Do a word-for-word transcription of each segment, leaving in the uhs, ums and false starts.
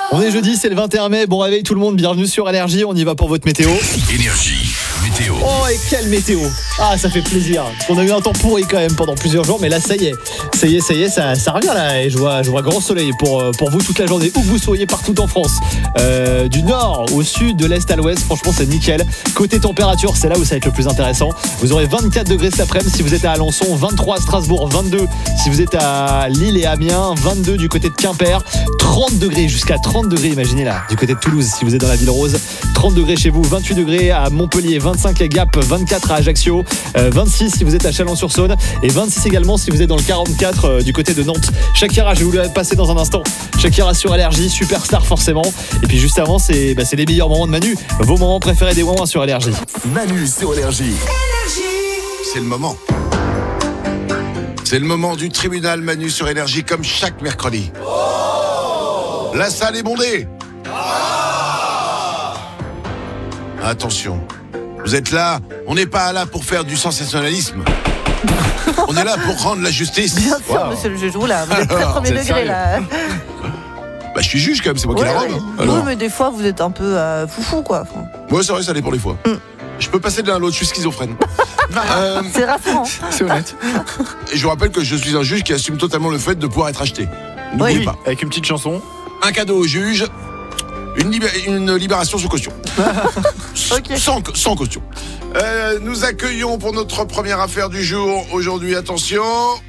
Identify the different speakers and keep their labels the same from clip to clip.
Speaker 1: On est jeudi, c'est le vingt et un mai. Bon réveil tout le monde, bienvenue sur Énergie. On y va pour votre météo.
Speaker 2: Énergie, météo.
Speaker 1: Oh et quelle météo. Ah ça fait plaisir. On a eu un temps pourri quand même pendant plusieurs jours, mais là ça y est. Ça y est, ça y est, ça, ça revient là. Et je vois, je vois grand soleil pour, pour vous toute la journée, où que vous soyez partout en France. Euh, du nord au sud, de l'est à l'ouest, franchement c'est nickel. Côté température, c'est là où ça va être le plus intéressant. Vous aurez vingt-quatre degrés cet après-midi si vous êtes à Alençon, vingt-trois à Strasbourg, vingt-deux si vous êtes à Lille et Amiens, vingt-deux du côté de Quimper, trente degrés jusqu'à trente degrés, imaginez là, du côté de Toulouse si vous êtes dans la ville rose, trente degrés chez vous, vingt-huit degrés à Montpellier, vingt-cinq à Gap, vingt-quatre à Ajaccio, euh, vingt-six si vous êtes à Chalon-sur-Saône et vingt-six également si vous êtes dans le quarante-quatre euh, du côté de Nantes. Shakira, je vais vous le passer dans un instant. Shakira sur Énergie, superstar forcément. Et puis juste avant, c'est, bah, c'est les meilleurs moments de Manu, vos moments préférés des Ouin-Ouin sur Énergie.
Speaker 2: Manu sur Énergie. C'est le moment. C'est le moment du tribunal Manu sur Énergie comme chaque mercredi. Oh, la salle est bondée. Ah, attention, vous êtes là, on n'est pas là pour faire du sensationnalisme. On est là pour rendre la justice.
Speaker 3: Bien sûr,
Speaker 2: wow.
Speaker 3: Monsieur le juge, là, vous êtes très premier degré
Speaker 2: sérieux
Speaker 3: là.
Speaker 2: Bah je suis juge quand même, c'est moi
Speaker 3: Ouais,
Speaker 2: qui la
Speaker 3: ouais.
Speaker 2: robe.
Speaker 3: Oui,
Speaker 2: Alors.
Speaker 3: mais des fois vous êtes un peu euh, foufou quoi. Enfin,
Speaker 2: Moi c'est vrai, ça dépend des fois.
Speaker 3: Mm.
Speaker 2: Je peux passer de l'un à l'autre, je suis schizophrène. euh,
Speaker 3: c'est rassurant.
Speaker 1: C'est honnête.
Speaker 2: et je vous rappelle que je suis un juge qui assume totalement le fait de pouvoir être acheté. N'oubliez
Speaker 3: Oui.
Speaker 2: pas.
Speaker 1: Avec une petite chanson.
Speaker 2: Un cadeau au juge, une, libé- une libération sous caution.
Speaker 3: Ok.
Speaker 2: Sans, sans caution. Euh, nous accueillons pour notre première affaire du jour aujourd'hui, attention,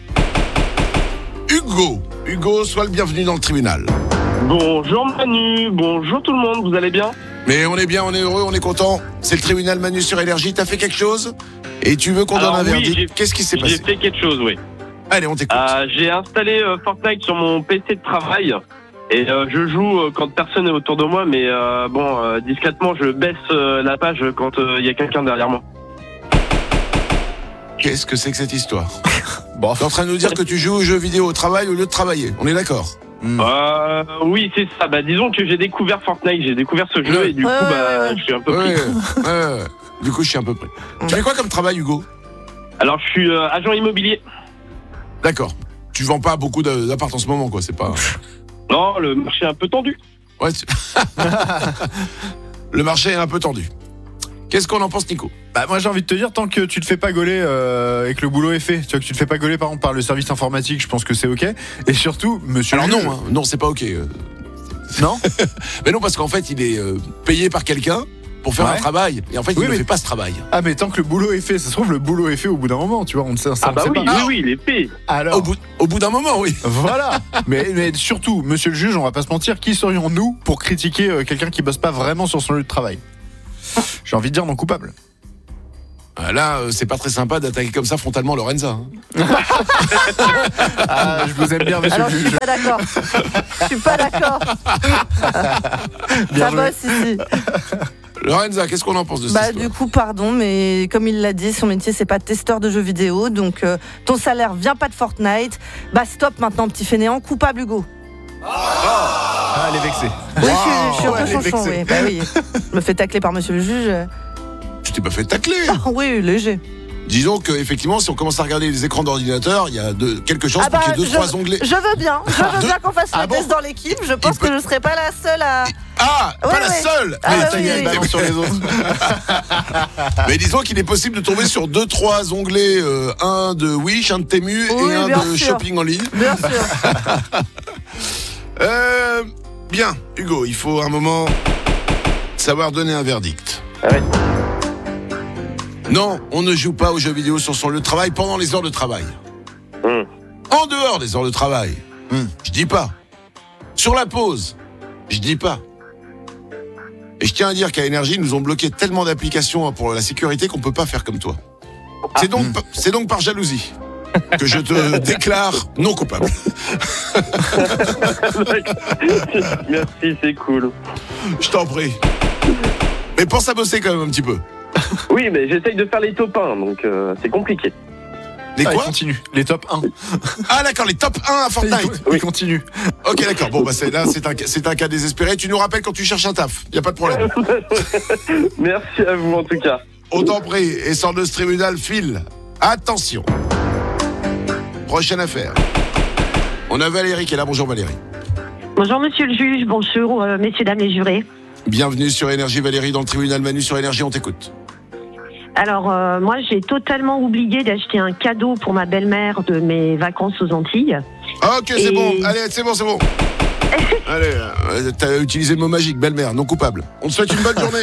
Speaker 2: Hugo. Hugo, sois le bienvenu dans le tribunal.
Speaker 4: Bonjour Manu, bonjour tout le monde, vous allez bien?
Speaker 2: Mais on est bien, on est heureux, on est content. C'est le tribunal Manu sur Énergie. T'as fait quelque chose et tu veux qu'on donne
Speaker 4: Alors
Speaker 2: un
Speaker 4: oui,
Speaker 2: verdict.
Speaker 4: j'ai-
Speaker 2: Qu'est-ce qui s'est
Speaker 4: J'ai
Speaker 2: passé?
Speaker 4: fait quelque chose, oui.
Speaker 2: Allez, on t'écoute.
Speaker 4: Euh, j'ai installé euh, Fortnite sur mon P C de travail et euh, je joue euh, quand personne n'est autour de moi, mais euh, bon, euh, discrètement, je baisse euh, la page quand il y a quelqu'un derrière moi.
Speaker 2: Qu'est-ce que c'est que cette histoire? Bon, t'es en train de nous dire que tu joues aux jeux vidéo au travail au lieu de travailler. On est d'accord?
Speaker 1: Mm.
Speaker 4: Euh, oui, c'est ça. Bah, disons que j'ai découvert Fortnite, j'ai découvert ce jeu
Speaker 2: Ouais.
Speaker 4: et du
Speaker 3: Ouais,
Speaker 4: coup,
Speaker 3: ouais,
Speaker 4: bah,
Speaker 3: ouais.
Speaker 4: je suis un peu
Speaker 2: Ouais,
Speaker 4: pris.
Speaker 2: ouais, ouais. Du coup, je suis un peu prêt. Tu fais quoi comme travail, Hugo?
Speaker 4: Alors, je suis euh, agent immobilier.
Speaker 2: D'accord. Tu vends pas beaucoup de- d'appartements en ce moment, quoi. C'est pas.
Speaker 4: Non, le marché est un peu tendu.
Speaker 2: Ouais. tu- Le marché est un peu tendu. Qu'est-ce qu'on en pense, Nico?
Speaker 5: Bah moi j'ai envie de te dire, tant que tu te fais pas gauler euh, et que le boulot est fait, tu vois, que tu te fais pas gauler par exemple par le service informatique, je pense que c'est ok. Et surtout, monsieur
Speaker 2: Alors
Speaker 5: le juge-
Speaker 2: non, hein. Non, c'est pas ok. euh.
Speaker 5: Non.
Speaker 2: Mais non, parce qu'en fait, il est euh, payé par quelqu'un pour faire
Speaker 5: Ouais.
Speaker 2: un travail. Et en fait,
Speaker 5: Oui,
Speaker 2: il ne
Speaker 5: mais-
Speaker 2: fait pas ce travail.
Speaker 5: Ah mais tant que le boulot est fait, ça se trouve le boulot est fait au bout d'un moment, tu vois, on ne sait, ça,
Speaker 4: Ah
Speaker 5: on
Speaker 4: bah
Speaker 5: ne sait
Speaker 4: oui,
Speaker 5: pas.
Speaker 4: oui, oui, il est fait.
Speaker 5: Alors,
Speaker 2: Au bout, au bout d'un moment, oui.
Speaker 5: voilà. mais, mais surtout, monsieur le juge, on va pas se mentir, qui serions-nous pour critiquer euh, quelqu'un qui bosse pas vraiment sur son lieu de travail? J'ai envie de dire non coupable.
Speaker 2: Ah, Là, euh, c'est pas très sympa d'attaquer comme ça frontalement Lorenza. hein.
Speaker 5: Ah, je vous aime bien, monsieur
Speaker 3: Alors
Speaker 5: le
Speaker 3: je
Speaker 5: juge.
Speaker 3: suis pas d'accord. Je suis pas d'accord.
Speaker 5: Bien
Speaker 3: Ça
Speaker 5: joué.
Speaker 3: bosse ici.
Speaker 2: Lorenza, qu'est-ce qu'on en pense de cette
Speaker 3: Bah
Speaker 2: histoire?
Speaker 3: du coup pardon, mais comme il l'a dit, son métier c'est pas testeur de jeux vidéo, donc euh, ton salaire vient pas de Fortnite. Bah stop maintenant petit fainéant, coupable Hugo.
Speaker 5: Ah, elle est vexée.
Speaker 3: Oui, je suis, je suis un
Speaker 5: ouais,
Speaker 3: peu
Speaker 5: elle est
Speaker 3: chonchon,
Speaker 5: vexée.
Speaker 3: oui. Bah oui. Je me fais tacler par monsieur le juge.
Speaker 2: Tu t'es pas fait tacler.
Speaker 3: Ah oui, léger.
Speaker 2: Disons qu'effectivement, si on commence à regarder les écrans d'ordinateur, il y a de, quelque chose
Speaker 3: Ah
Speaker 2: pour
Speaker 3: bah,
Speaker 2: qu'il y ait deux,
Speaker 3: je-
Speaker 2: trois onglets.
Speaker 3: Je veux bien, je veux
Speaker 2: Deux-
Speaker 3: bien qu'on fasse
Speaker 2: Ah
Speaker 3: le
Speaker 2: bon
Speaker 3: test dans l'équipe. Je pense
Speaker 2: peut-
Speaker 3: que je serai pas la seule à.
Speaker 2: Ah,
Speaker 3: Ouais,
Speaker 2: pas la
Speaker 3: ouais.
Speaker 2: seule.
Speaker 3: Ah
Speaker 2: mais,
Speaker 3: bah
Speaker 5: Ça
Speaker 3: oui,
Speaker 5: y est,
Speaker 3: oui.
Speaker 5: elle balance sur les autres.
Speaker 2: mais disons qu'il est possible de tomber sur deux, trois onglets, euh, un de Wish, un de Temu
Speaker 3: Oui,
Speaker 2: et un
Speaker 3: bien
Speaker 2: de
Speaker 3: sûr.
Speaker 2: shopping en ligne.
Speaker 3: Bien sûr.
Speaker 2: Euh, bien, Hugo, il faut un moment savoir donner un verdict.
Speaker 4: Ah ouais.
Speaker 2: Non, on ne joue pas aux jeux vidéo sur son lieu de travail pendant les heures de travail.
Speaker 4: Hum.
Speaker 2: En dehors des heures de travail,
Speaker 5: Hmm.
Speaker 2: je dis pas. Sur la pause, je dis pas. Et je tiens à dire qu'à Énergie, ils nous ont bloqué tellement d'applications pour la sécurité qu'on peut pas faire comme toi. C'est donc, c'est donc par jalousie que je te déclare non coupable.
Speaker 4: Merci, c'est cool.
Speaker 2: Je t'en prie. Mais pense à bosser quand même un petit peu.
Speaker 4: Oui, mais j'essaye de faire les top un, donc euh, c'est compliqué.
Speaker 2: Les
Speaker 5: Ah, il
Speaker 2: quoi?
Speaker 5: continue. Les top un.
Speaker 2: Ah d'accord, les top un à Fortnite.
Speaker 5: Il, il continue.
Speaker 2: Ok d'accord, bon bah c'est, là c'est un, c'est un cas désespéré. Tu nous rappelles quand tu cherches un taf, y a pas de problème.
Speaker 4: Merci à vous en tout cas.
Speaker 2: On t'en prie, et sort de ce tribunal, file. Attention. Prochaine affaire. On a Valérie qui est là. Bonjour Valérie.
Speaker 6: Bonjour monsieur le juge, bonjour euh, messieurs, dames les jurés.
Speaker 2: Bienvenue sur Énergie, Valérie, dans le tribunal Manu sur Énergie, on t'écoute.
Speaker 6: Alors euh, moi j'ai totalement oublié d'acheter un cadeau pour ma belle-mère de mes vacances aux Antilles.
Speaker 2: Ok, c'est
Speaker 6: Et-
Speaker 2: bon, allez, c'est bon, c'est bon. Allez, euh, t'as utilisé le mot magique, belle-mère, non coupable. On te souhaite une bonne journée.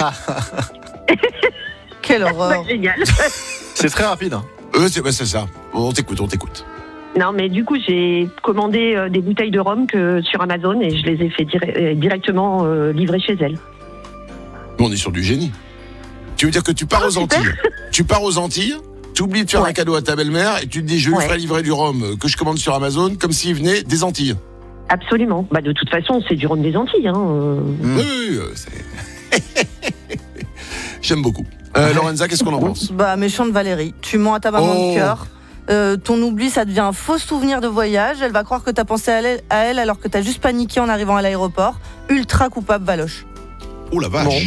Speaker 3: Quelle
Speaker 6: Bah,
Speaker 3: horreur.
Speaker 6: génial.
Speaker 5: C'est très rapide. Hein.
Speaker 2: Euh, c'est, bah, c'est ça. On t'écoute, on t'écoute.
Speaker 6: Non mais du coup j'ai commandé euh, des bouteilles de rhum que sur Amazon et je les ai fait dire- euh, directement euh, livrer chez elle.
Speaker 2: On est sur du génie. Tu veux dire que tu pars
Speaker 6: Ah,
Speaker 2: aux
Speaker 6: super.
Speaker 2: Antilles, tu pars aux Antilles, tu oublies de faire
Speaker 6: Ouais.
Speaker 2: un cadeau à ta belle-mère et tu te dis je lui
Speaker 6: Ouais.
Speaker 2: ferai livrer du rhum que je commande sur Amazon comme s'il venait des Antilles.
Speaker 6: Absolument. Bah de toute façon c'est du rhum des Antilles. Hein. euh.
Speaker 5: Mm.
Speaker 2: Oui, oui, euh, c'est... J'aime beaucoup. Euh, Lorenza, qu'est-ce qu'on en pense?
Speaker 3: Bah, méchante Valérie, tu mens à ta maman
Speaker 2: Oh.
Speaker 3: de cœur. Euh, ton oubli, ça devient un faux souvenir de voyage. Elle va croire que t'as pensé à elle, à elle alors que t'as juste paniqué en arrivant à l'aéroport. Ultra coupable, Valoche.
Speaker 2: Oh la vache.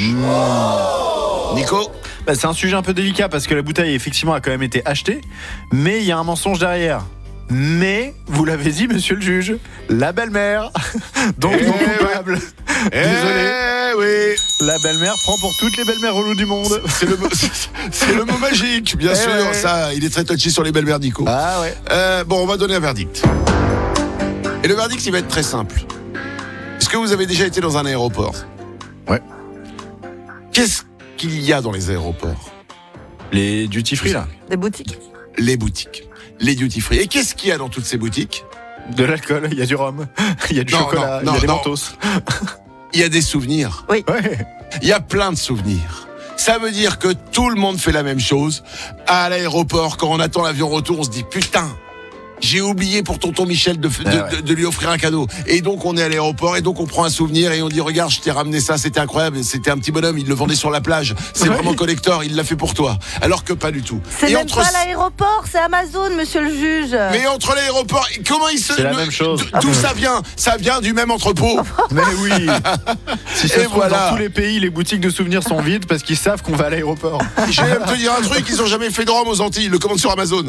Speaker 2: Nico?
Speaker 5: Bah, c'est un sujet un peu délicat parce que la bouteille effectivement a quand même été achetée, mais il y a un mensonge derrière. Mais, vous l'avez dit, monsieur le juge, la belle-mère, donc
Speaker 2: Eh
Speaker 5: non
Speaker 2: ouais.
Speaker 5: coupable. Désolé,
Speaker 2: Eh oui.
Speaker 5: la belle-mère prend pour toutes les belles-mères reloues du monde.
Speaker 2: C'est le, mot- c'est le mot magique, bien
Speaker 5: Eh
Speaker 2: sûr.
Speaker 5: ouais.
Speaker 2: Ça, il est très touchy sur les belles-mères, Nico.
Speaker 5: Ah ouais.
Speaker 2: Euh, bon, on va donner un verdict. Et le verdict, il va être très simple. Est-ce que vous avez déjà été dans un aéroport?
Speaker 5: Ouais.
Speaker 2: Qu'est-ce qu'il y a dans les aéroports?
Speaker 5: Les duty free là.
Speaker 3: Des boutiques.
Speaker 2: Les boutiques, les duty free. Et qu'est-ce qu'il y a dans toutes ces boutiques?
Speaker 5: De l'alcool, il y a du rhum, il y a du
Speaker 2: Non,
Speaker 5: chocolat,
Speaker 2: non,
Speaker 5: il y a des
Speaker 2: non,
Speaker 5: mentos.
Speaker 2: Il y a des souvenirs.
Speaker 5: Ouais.
Speaker 2: Il y a plein de souvenirs. Ça veut dire que tout le monde fait la même chose. À l'aéroport, quand on attend l'avion retour, on se dit putain, j'ai oublié pour tonton Michel de, de,
Speaker 5: Ah ouais.
Speaker 2: de- de lui offrir un cadeau. Et donc on est à l'aéroport et donc on prend un souvenir et on dit regarde, je t'ai ramené ça, c'était incroyable. C'était un petit bonhomme, il le vendait sur la plage. C'est
Speaker 5: Ouais.
Speaker 2: vraiment collector, il l'a fait pour toi. Alors que pas du tout.
Speaker 3: C'est
Speaker 2: Et
Speaker 3: même
Speaker 2: entre
Speaker 3: pas l'aéroport, c'est Amazon, monsieur le juge.
Speaker 2: Mais entre l'aéroport, comment il se...
Speaker 5: C'est la même chose.
Speaker 2: D'où ça vient? Ça vient du même entrepôt.
Speaker 5: Mais oui. Si ça
Speaker 2: Et
Speaker 5: se trouve,
Speaker 2: voilà.
Speaker 5: dans tous les pays, les boutiques de souvenirs sont vides parce qu'ils savent qu'on va à l'aéroport.
Speaker 2: Je vais même te dire un truc, ils ont jamais fait de rhum aux Antilles, ils le commandent sur Amazon.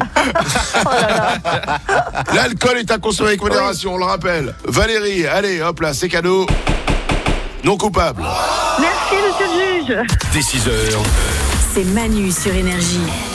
Speaker 2: L'alcool est à consommer avec modération, on le rappelle. Valérie, allez, hop là, c'est cadeau. Non coupable.
Speaker 6: Merci monsieur le juge.
Speaker 7: Dès six heures,
Speaker 8: C'est Manu sur Énergie.